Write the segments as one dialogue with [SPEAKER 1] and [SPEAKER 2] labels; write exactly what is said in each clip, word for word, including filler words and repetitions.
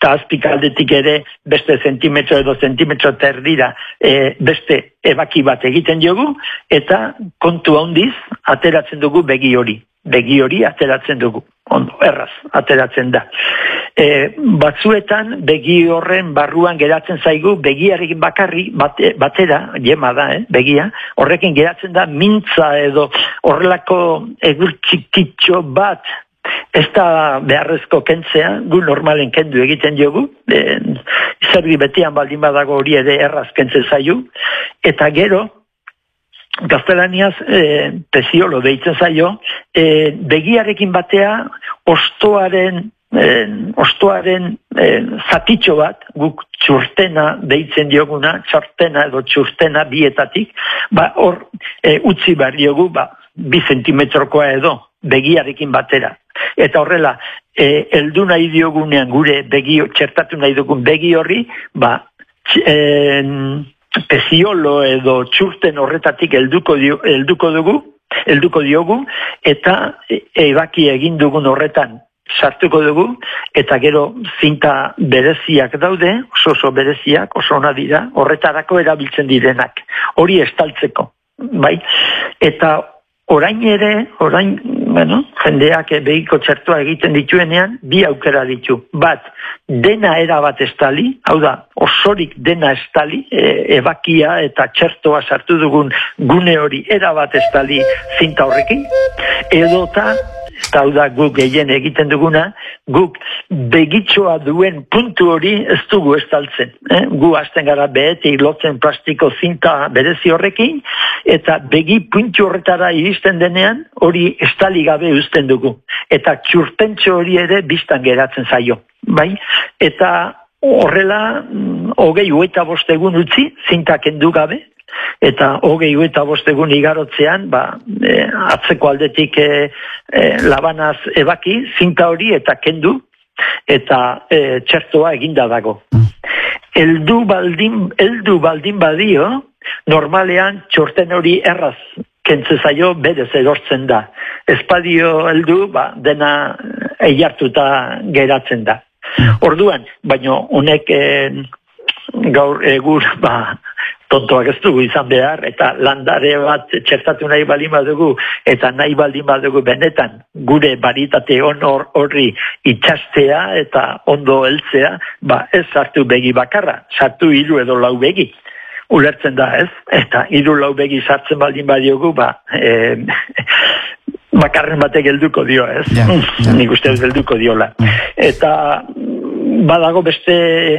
[SPEAKER 1] eta azpik aldetik ere beste zentimetro edo zentimetro terdira e, beste ebaki bat egiten diogu, eta kontu handiz ateratzen dugu begi hori. Begi hori ateratzen dugu. Ondo, erraz, ateratzen da. E, batzuetan begi horren barruan geratzen zaigu begiarekin bakarri bate, batera, jema da, eh, begia, horrekin geratzen da mintza edo horrelako egur txikitxo bat. Ez da beharrezko kentzea, gu normalen kendu egiten diogu, e, zergi betian baldin badago hori ere erraz kentzen zaio, eta gero, gaztelaniaz e, pesiolo deitzen zaio, e, begiarekin batea ostoaren, e, ostoaren e, zatitxo bat, guk txurtena deitzen dioguna, txurtena edo txurtena bietatik, ba, hor e, utzi behar diogu, ba, bi zentimetrokoa edo, begiarekin batera. Eta horrela, e, eldu nahi diogunean gure begi, txertatu nahi dugun begi horri, ba, e, pesiolo edo txurten horretatik helduko dio, helduko dugu, helduko diogu, eta ebaki egin dugun horretan sartuko dugu, eta gero zinta bereziak daude, oso oso bereziak, oso ona dira, horretarako erabiltzen direnak. Hori estaltzeko, bai? Eta orain ere, orain, bueno, jendeak begiko txertua egiten dituenean, bi aukera ditu. Bat, dena era bat estali, hau da, osorik dena estali, e, ebakia eta txertoa sartu dugun gune hori era bat estali zinta horrekin, edota, eta hau da guk gehien egiten duguna, guk begitxoa duen puntu hori ez dugu estaltzen. Eh? Gu hasten gara behetik lotzen plastiko zinta berezi horrekin, eta begi puntu horretara iristen denean, hori estali gabe uzten dugu. Eta txurtentxo hori ere biztan geratzen zaio. Bai? Eta horrela, hogei hogeita bost egun utzi, zinta kendu gabe, eta hogei eta bost egun igarotzean, ba, e, atzeko aldetik e, e, labanaz ebaki, zinta hori eta kendu, eta e, txertoa eginda dago. Eldu baldin, eldu baldin badio, normalean txorten hori erraz kentze zaio berez erortzen da. Espadio eldu, ba, dena eiartuta geratzen da. Orduan, baino honek e, gaur egur, ba, tontoak ez dugu izan behar, eta landare bat txertatu nahi baldin badugu, eta nahi baldin badugu benetan, gure baritate on horri itxastea eta ondo heltzea, ba ez sartu begi bakarra, sartu hiru edo lau begi. Ulertzen da, ez? Eta hiru lau begi sartzen baldin badiogu, ba, e, bakarren batek helduko dio, ez? Ja, ja. Nik uste helduko diola. Eta badago beste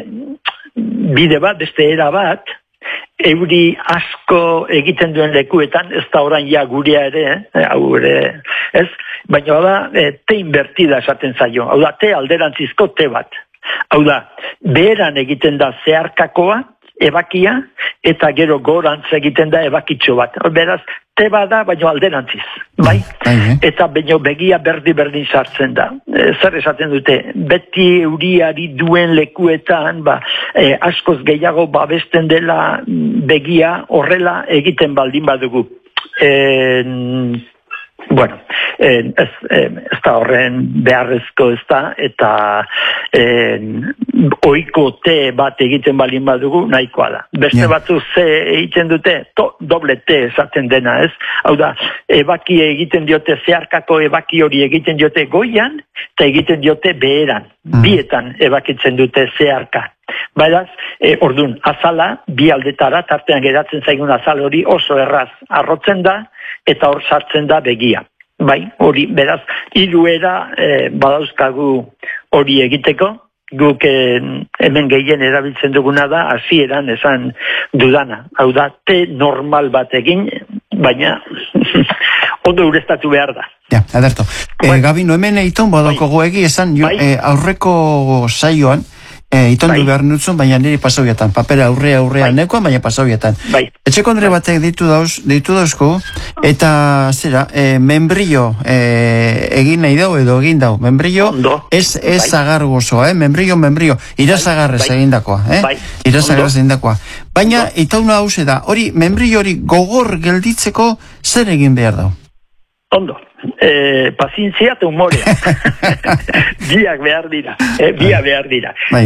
[SPEAKER 1] bide bat, beste era bat, euri asko egiten duen lekuetan, ez da orain ja gurea ere, eh, hau ere, ez? Baina da, e, te invertida esaten zaio, hau da, te alderantzizko te bat. Hau da, beheran egiten da zeharkakoa, ebakia, eta gero gorantz egiten da ebakitxo bat. Beraz, te bada, baina alderantziz, bai? Eta baino begia berdi-berdin sartzen da. E, zer esaten dute, beti euriari duen lekuetan, ba, e, askoz gehiago babesten dela begia horrela egiten baldin badugu. E, bueno, eh, ez, eh, ez da horren beharrezko ez da, eta eh, oiko te bat egiten balin badugu nahikoa da. Beste yeah. batzu ze egiten dute, to, doble te esaten dena, ez? Hau da, ebaki egiten diote, zeharkako ebaki hori egiten diote goian, eta egiten diote beheran, mm. bietan ebakitzen dute zeharka. Baidaz, e, ordun, azala, bi aldetara, tartean geratzen zaigun azal hori oso erraz arrotzen da, eta hor sartzen da begia. Bai, hori, beraz, hiruera e, badauzkagu hori egiteko, guk e, hemen gehien erabiltzen duguna da, hasieran esan dudana. Hau da, te normal bat egin, baina ondo ureztatu behar da.
[SPEAKER 2] Ja, aderto. Bai. E, Gabi, no hemen eiton badokogu egi esan, jo, e, aurreko saioan, E, itondu bai. behar nutzun, baina niri pasauietan. Papera aurrea aurrea bai. nekoan, baina pasauietan.
[SPEAKER 1] Bai.
[SPEAKER 2] Etxeko andre bai. batek ditu dauz, ditu dauzko, eta zera, e, membrillo e, egin nahi dau edo egin dau. Membrillo ez, ez bai. agar gozoa, eh? Membrillo, membrillo. Irazagarrez bai. egindakoa, eh? Bai. Irazagarrez egindakoa. Baina, itauna hau da, hori, membrillo hori gogor gelditzeko zer egin behar dau?
[SPEAKER 1] Ondo. Eh, pazientzia eta humorea. Biak behar dira. Eh, biak behar dira.